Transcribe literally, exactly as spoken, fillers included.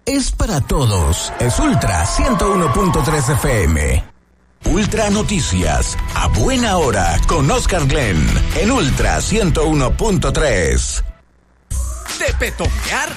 es para todos. Es Ultra ciento uno punto tres F M. Ultra Noticias, a buena hora, con Oscar Glenn, en Ultra ciento uno punto tres. De petonear